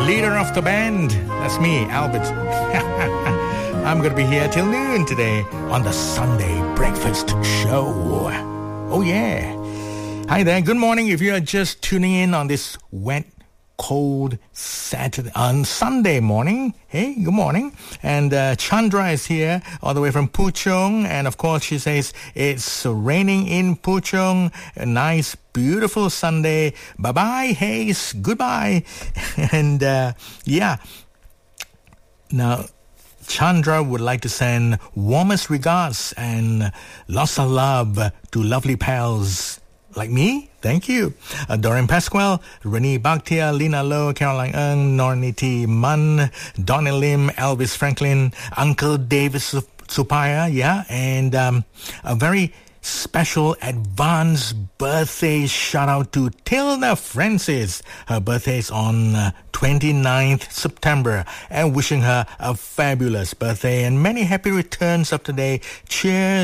leader of the band. That's me, Albert. I'm going to be here till noon today on the Sunday Breakfast Show. Oh, yeah. Hi there. Good morning. If you are just tuning in on this wet, cold Saturday on Sunday morning. Hey, good morning. And Chandra is here all the way from Puchong, and of course she says it's raining in Puchong. A nice beautiful Sunday. Bye bye, Hayes. Goodbye. And yeah, now Chandra would like to send warmest regards and lots of love to lovely pals like me. Thank you. Doreen Pasquale, Renee Bakhtia, Lina Low, Caroline Ng, Norniti Munn, Donnie Lim, Elvis Franklin, Uncle Davis Supaya, yeah, and a very special advance birthday shout out to Tilda Francis. Her birthday is on 29th September, and wishing her a fabulous birthday and many happy returns of the day. Cheers.